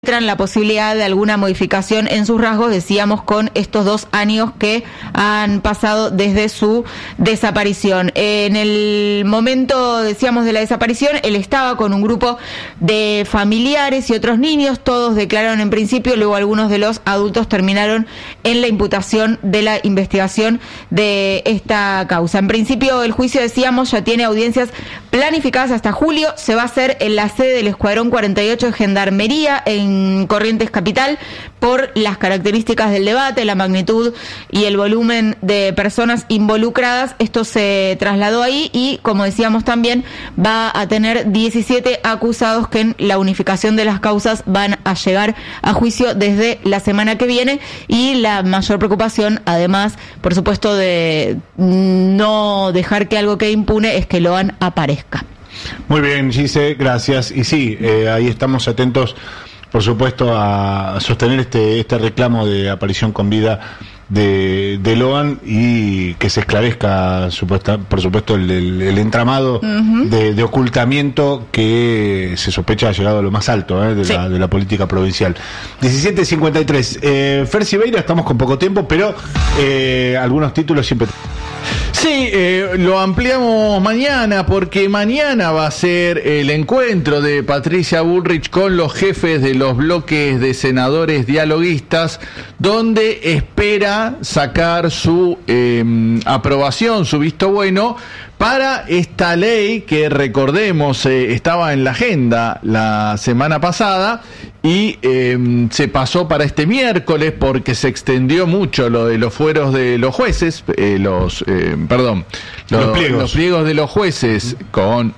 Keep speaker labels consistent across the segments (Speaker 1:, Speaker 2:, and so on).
Speaker 1: la posibilidad de alguna modificación en sus rasgos, decíamos, con estos 2 años que han pasado desde su desaparición. En el momento, decíamos, de la desaparición, él estaba con un grupo de familiares y otros niños, todos declararon en principio, luego algunos de los adultos terminaron en la imputación de la investigación de esta causa. En principio, el juicio, decíamos, ya tiene audiencias planificadas hasta julio, se va a hacer en la sede del Escuadrón 48 de Gendarmería, en Corrientes Capital, por las características del debate, la magnitud y el volumen de personas involucradas. Esto se trasladó ahí y, como decíamos también, va a tener 17 acusados que en la unificación de las causas van a llegar a juicio desde la semana que viene, y la mayor preocupación, además, por supuesto, de no dejar que algo quede impune, es que Loan aparezca.
Speaker 2: Muy bien, Gise, gracias. Y sí, ahí estamos atentos, por supuesto, a sostener este reclamo de aparición con vida de Loan, y que se esclarezca, por supuesto, el entramado de ocultamiento que se sospecha ha llegado a lo más alto de la política provincial. 17:53. Fer Sibeira, estamos con poco tiempo, pero algunos títulos siempre...
Speaker 3: Sí, lo ampliamos mañana, porque mañana va a ser el encuentro de Patricia Bullrich con los jefes de los bloques de senadores dialoguistas, donde espera sacar su aprobación, su visto bueno, para esta ley que, recordemos, estaba en la agenda la semana pasada y se pasó para este miércoles porque se extendió mucho lo de los fueros de los jueces, los pliegos de los jueces, con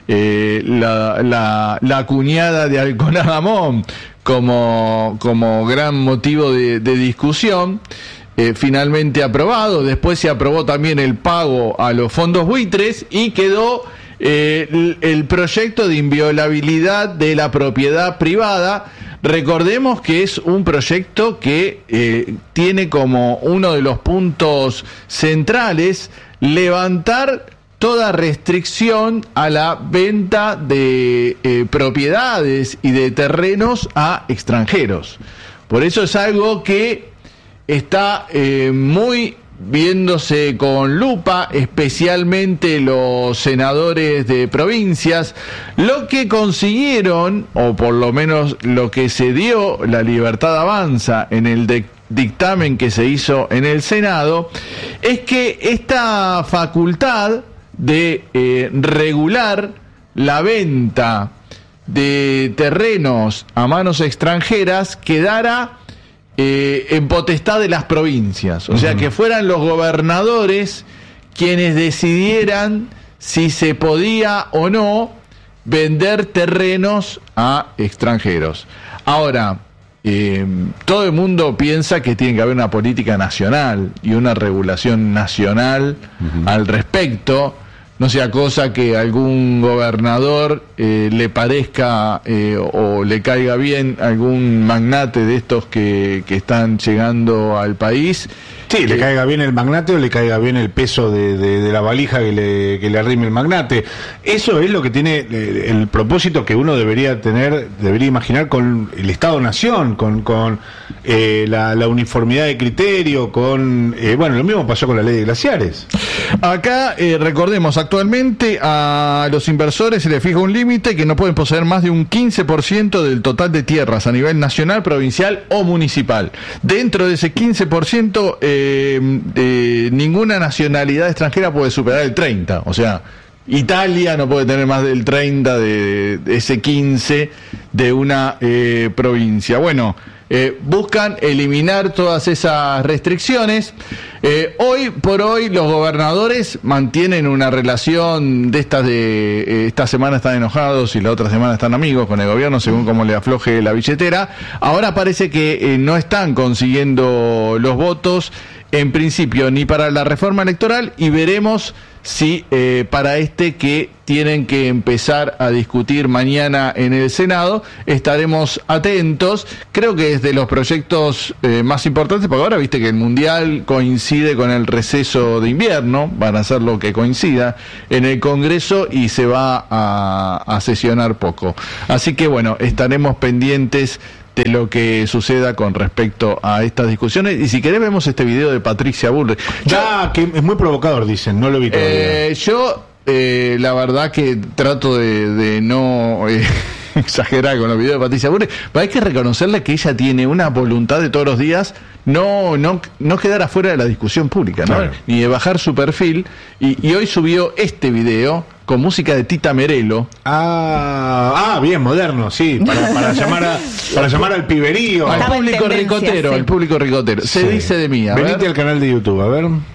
Speaker 3: la cuñada de Alconada Amón como gran motivo de discusión. Finalmente aprobado. Después se aprobó también el pago a los fondos buitres y quedó el proyecto de inviolabilidad de la propiedad privada. Recordemos que es un proyecto que tiene como uno de los puntos centrales levantar toda restricción a la venta de propiedades y de terrenos a extranjeros. Por eso es algo que está muy viéndose con lupa, especialmente los senadores de provincias. Lo que consiguieron, o por lo menos lo que se dio la Libertad Avanza en el dictamen que se hizo en el Senado, es que esta facultad de regular la venta de terrenos a manos extranjeras quedara en potestad de las provincias, o sea, que fueran los gobernadores quienes decidieran si se podía o no vender terrenos a extranjeros. Ahora, todo el mundo piensa que tiene que haber una política nacional y una regulación nacional al respecto. No sea cosa que algún gobernador le parezca o le caiga bien algún magnate de estos que están llegando al país.
Speaker 2: Sí, le caiga bien el magnate o le caiga bien el peso de la valija que le arrime el magnate. Eso es lo que tiene el propósito que uno debería imaginar con el Estado-Nación, con la uniformidad de criterio, lo mismo pasó con la ley de glaciares.
Speaker 3: Acá, recordemos, actualmente a los inversores se les fija un límite que no pueden poseer más de un 15% del total de tierras a nivel nacional, provincial o municipal. Dentro de ese 15%, ninguna nacionalidad extranjera puede superar el 30%. O sea, Italia no puede tener más del 30% de ese 15% de una provincia. Bueno, buscan eliminar todas esas restricciones. Hoy por hoy los gobernadores mantienen una relación de estas esta semana están enojados y la otra semana están amigos con el gobierno, según cómo le afloje la billetera. Ahora parece que no están consiguiendo los votos, en principio, ni para la reforma electoral, y veremos si para que tienen que empezar a discutir mañana en el Senado. Estaremos atentos. Creo que es de los proyectos más importantes, porque ahora viste que el Mundial coincide con el receso de invierno, van a hacer lo que coincida en el Congreso y se va a sesionar poco. Así que bueno, estaremos pendientes de lo que suceda con respecto a estas discusiones. Y si querés vemos este video de Patricia Bullrich.
Speaker 2: Que es muy provocador, dicen, no lo vi todavía.
Speaker 3: La verdad que trato de no exagerar con los videos de Patricia Bullrich, pero hay que reconocerle que ella tiene una voluntad de todos los días no quedar afuera de la discusión pública, ¿no?
Speaker 2: Claro.
Speaker 3: Ni de bajar su perfil, y hoy subió este video con música de Tita Merelo.
Speaker 2: Bien, moderno, sí, para llamar al piberío.
Speaker 3: Al público ricotero,
Speaker 1: sí.
Speaker 3: el público ricotero. Se
Speaker 2: Sí.
Speaker 3: dice de mí, a
Speaker 2: Venite
Speaker 3: ver.
Speaker 2: al canal de YouTube, a ver.